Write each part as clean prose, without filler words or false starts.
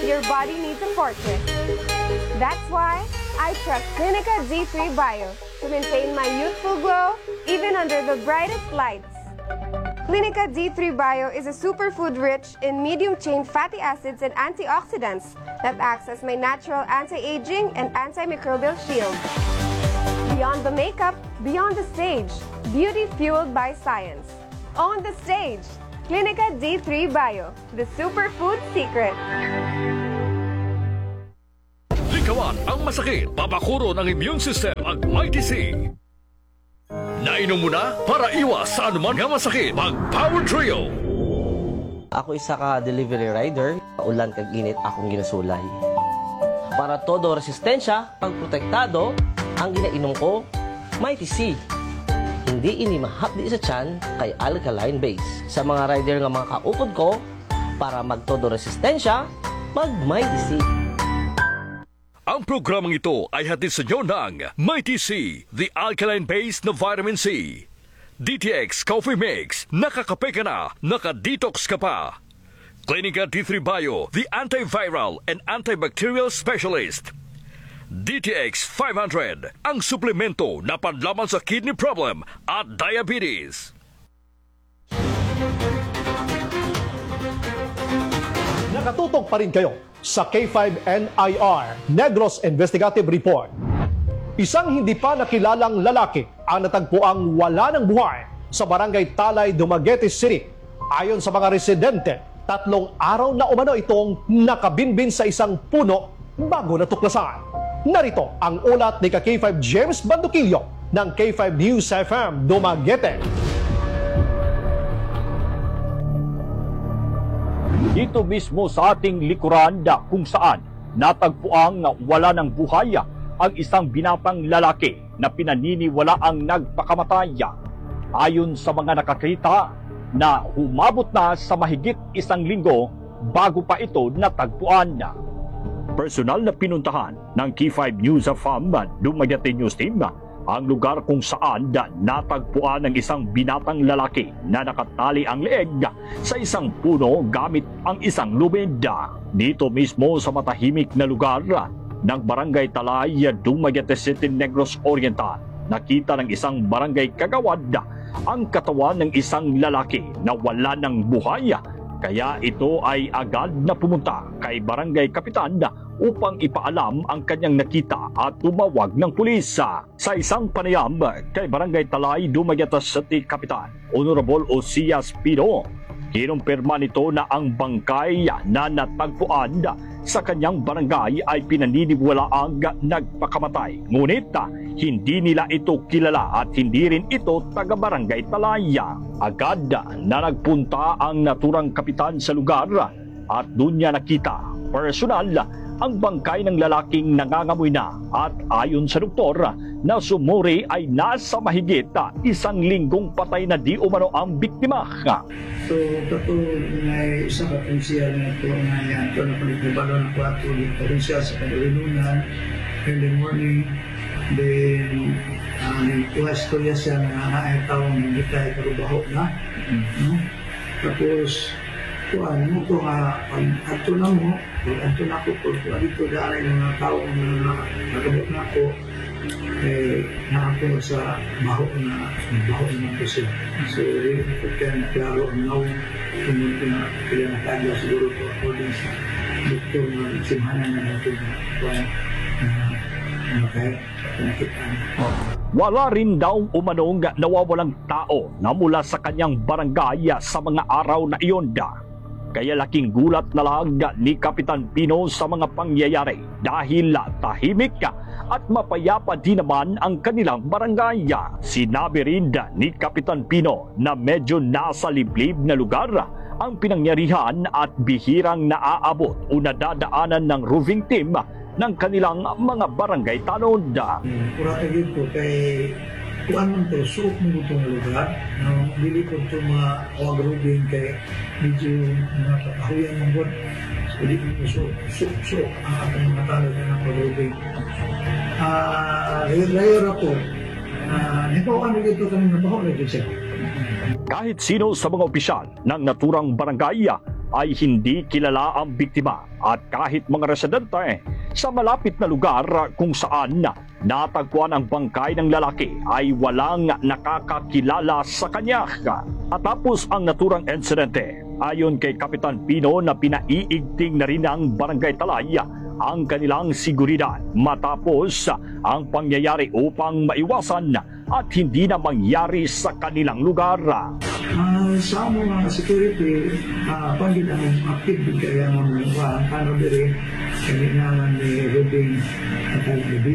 your body needs a fortress. That's why I trust Clinica D3 Bio to maintain my youthful glow even under the brightest lights. Clinica D3 Bio is a superfood rich in medium-chain fatty acids and antioxidants that acts as my natural anti-aging and antimicrobial shield. Beyond the makeup, beyond the stage, beauty fueled by science. On the stage, Clinica D3 Bio, the superfood secret. Likawan ang masakit, papakuro ng immune system ang Mighty C. Nainom mo na para iwas sa anuman nga masakit, mag-Power Trio. Ako isa ka delivery rider, ulan kag init akong ginasulay. Para todo resistensya, pagprotektado, ang ginainom ko, Mighty C. Hindi ini mahapdi sa tiyan kay alkaline base. Sa mga rider nga mga kaupod ko, para magtodo resistensya, mag-Mighty C. Ang programang ito ay hatid sa inyo ng Mighty C, the alkaline base na vitamin C. DTX Coffee Mix, nakakape ka na, nakadetox ka pa. Clinica D3 Bio, the antiviral and antibacterial specialist. DTX 500, ang suplemento na panlaban sa kidney problem at diabetes. Nakatutok pa rin kayo sa K5NIR Negros Investigative Report. Isang hindi pa nakilalang lalaki ang natagpuang wala ng buhay sa barangay Talay, Dumaguete City. Ayon sa mga residente, 3 araw na umano itong nakabinbin sa isang puno bago natuklasan. Narito ang ulat ni K5 James Banduquillo ng K5 News FM Dumaguete. Dito mismo sa ating likuran kung saan natagpuang wala ng buhay ang isang binatang lalaki na pinaniniwala ang nagpakamatay. Ayon sa mga nakakita na humabot na sa mahigit 1 linggo bago pa ito natagpuan. Personal na pinuntahan ng K5 News of Dumaguete News Team ang lugar kung saan natagpuan ng isang binatang lalaki na nakatali ang leeg sa isang puno gamit ang isang lubid. Dito mismo sa matahimik na lugar ng Barangay Talay, Dumaguete City, Negros Oriental, nakita ng isang barangay kagawad ang katawan ng isang lalaki na wala ng buhay. Kaya ito ay agad na pumunta kay Barangay Kapitan upang ipaalam ang kanyang nakita at tumawag ng pulis. Sa isang panayam kay Barangay Talay, Dumaguete City Kapitan Honorable Osias Pino, kinumpirma nito na ang bangkay na natagpuan sa kanyang barangay ay pinaniniwalaang nagpakamatay. Ngunit hindi nila ito kilala at hindi rin ito taga-Barangay Talaya. Agad na nagpunta ang naturang kapitan sa lugar at doon niya nakita personal ang bangkay ng lalaking nangangamoy na at ayon sa doktor na sumuri ay nasa mahigit 1 linggong patay na di umano ang biktima. So, ito may isang potensyal na ito na yan. Ito na paligubalo ng 4 potensyal sa kalilunan, early morning. Then, nagkuha istorya siya na ay taong hindi tayo karubaho na. Tapos, kuhaan mo ito nga, pag ato na mo, pag ato na ako, pag dito daan ng mga tao na nagabot na ako, nakako sa baho na ito sila. So, kaya naklaro ang nawang kumunto na kaya nakagla siguro ito according sa doktor na simhanan na natin na kahit pinakitaan. Wala rin daw umanong nawawalang tao na mula sa kanyang barangay sa mga araw na iyon. Kaya laking gulat na lang ni Kapitan Pino sa mga pangyayari dahil tahimik at mapayapa din naman ang kanilang barangay. Sinabi rin ni Kapitan Pino na medyo nasa liblib na lugar ang pinangyarihan at bihirang naaabot o nadadaanan ng roving team ng kanilang mga barangay tanod. Kurata dito kay kuan man to suok mo itong lugar na dili ko ito mga awag-roving kay medyo mga kakahuyan ng buwan. So di ko suok ang atong mga tanod na awag-roving. Layer ako nito ano dito kami nabaho na dito siya. Kahit sino sa mga opisyal ng naturang barangay ay hindi kilala ang biktima at kahit mga residente sa malapit na lugar kung saan natagpuan ang bangkay ng lalaki ay walang nakakakilala sa kanya. Matapos ang naturang insidente, ayon kay Kapitan Pino na pinaiigting na rin ng Barangay Talay ang kanilang seguridad matapos ang pangyayari upang maiwasan at hindi na mangyari sa kanilang lugar. Sa mga security, pagin ang active kaya mga ano diri kami naman ni Rubing at Gabi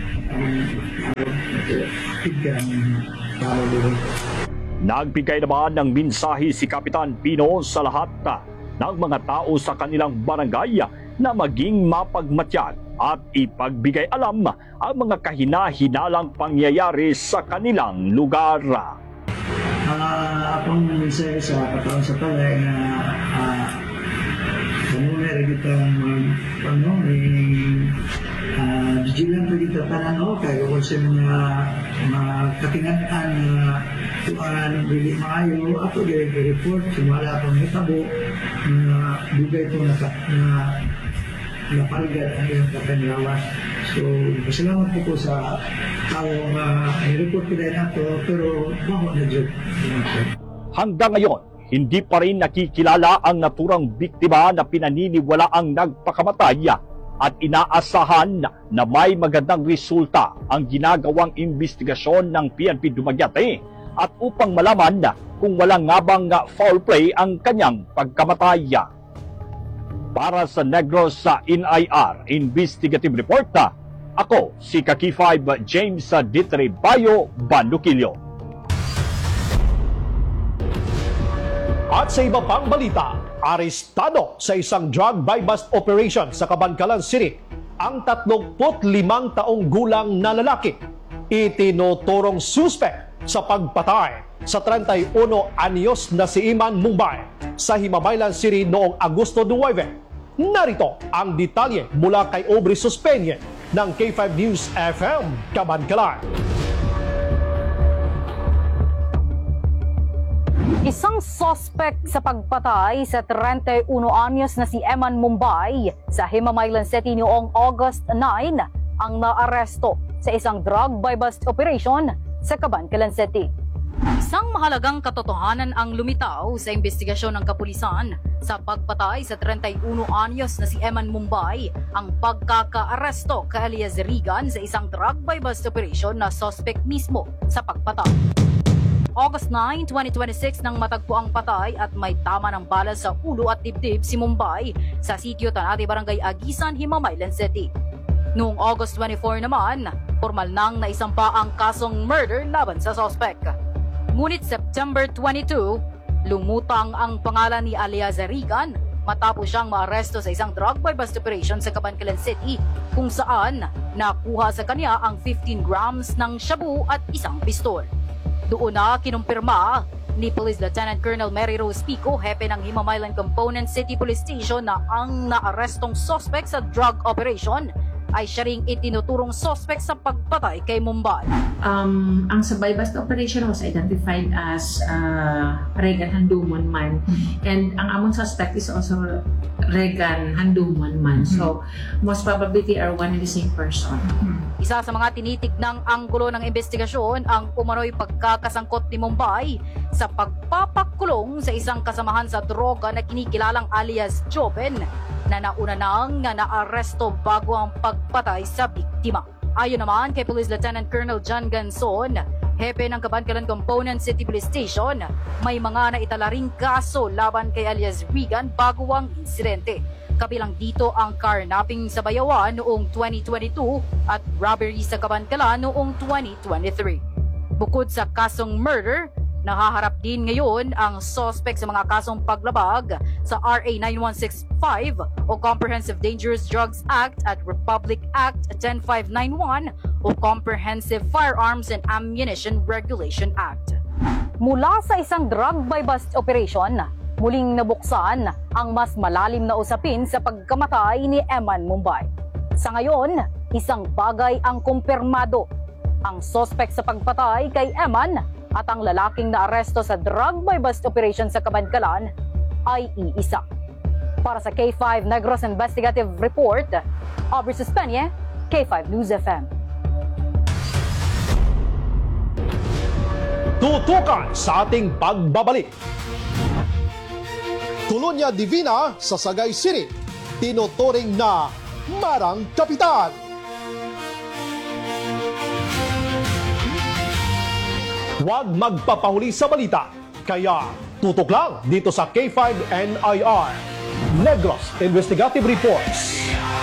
active kaya ano diri. Nagbigay naman ng mensahe si Kapitan Pino sa lahat ng mga tao sa kanilang barangay na maging mapagmatyan at ipagbigay alam ang mga kahina-hinalang pangyayari sa kanilang lugar. Akong mensahe sa katawan sa talay na kanunay rin itong vigilant rin ito tanang kaya kung sa mga katingan-an na tuan really maayo ako report sumala akong hitabo na bugay ito na napalagad ang iyong kapanlawas. So, pasalamat po sa tao na i-report ko dahil nato pero baho na dyan. Hanggang ngayon, hindi pa rin nakikilala ang naturang biktima na pinaniniwala ang nagpakamatay at inaasahan na may magandang resulta ang ginagawang investigasyon ng PNP Dumaguete at upang malaman kung walang nga bang foul play ang kanyang pagkamatay. Para sa Negros sa NIR Investigative Report, ako si Kaki5 James Ditri Bayo Bandukilyo. At sa iba pang balita, arestado sa isang drug buy-bust operation sa Cabancalan City ang 35 taong gulang na lalaki. Itinuturong suspect sa pagpatay sa 31 anyos na si Iman Mumbai sa Himabaylan City noong Agosto 9. Narito ang detalye mula kay Aubrey Suspenye ng K5 News FM Cabancalan. Isang suspect sa pagpatay sa 31 anyos na si Eman Mumbai sa Himamaylan City noong August 9 ang naaresto sa isang drug buy-bust operation sa Cabancalan City. Isang mahalagang katotohanan ang lumitaw sa investigasyon ng kapulisan sa pagpatay sa 31 anyos na si Eman Mumbai, ang pagkaka-aresto kay Elias Regan sa isang drug buy-bust operation na suspect mismo sa pagpatay. August 9, 2026 nang matagpo ang patay at may tama ng bala sa ulo at dibdib si Mumbai sa sitio Tanati, Barangay Agisan, Himamaylan City. Noong August 24 naman, formal nang naisampa ang kasong murder laban sa suspect. Ngunit September 22, lumutang ang pangalan ni Elias Regan matapos siyang maaresto sa isang drug buy-bust operation sa Cabancalan City kung saan nakuha sa kanya ang 15 grams ng shabu at isang pistol. Doon na kinumpirma ni Police Lieutenant Colonel Mary Rose Pico, hepe ng Himamaylan Component City Police Station, na ang naarestong suspect sa drug operation ay siya ring itinuturong suspect sa pagpatay kay Mumbai. Ang sa buy-bust operation was identified as Regan Handumon man, and ang among suspect is also Regan Handumon man. So most probably they are one and the same person. Isa sa mga tinitignang anggulo ng investigasyon ang umano'y pagkakasangkot ni Mumbai sa pagpapakulong sa isang kasamahan sa droga na kinikilalang alias Joven na nauna nang naaresto bago ang pagpatay sa biktima. Ayon naman kay Police Lieutenant Colonel John Ganson, hepe ng Cabancalan Component City Police Station, may mga naitala ring kaso laban kay alias Regan bago ang insidente. Kabilang dito ang carnapping sa Bayawan noong 2022 at robbery sa Cabancalan noong 2023. Bukod sa kasong murder, nahaharap din ngayon ang suspect sa mga kasong paglabag sa RA 9165 o Comprehensive Dangerous Drugs Act at Republic Act 10591 o Comprehensive Firearms and Ammunition Regulation Act. Mula sa isang drug buy-bust operation, muling nabuksan ang mas malalim na usapin sa pagkamatay ni Eman Mumbai. Sa ngayon, isang bagay ang kumpirmado. Ang suspect sa pagpatay kay Eman at ang lalaking naaresto sa drug buy-bust operation sa Cabancalan ay iisa. Para sa K5 Negros Investigative Report, Aubrey Suspenye, K5 News FM. Tutukan sa ating pagbabalik. Colonia Divina sa Sagay City, tinuturing na marang kapitan. Huwag magpapahuli sa balita, kaya tutok lang dito sa K5 NIR, Negros Investigative Reports.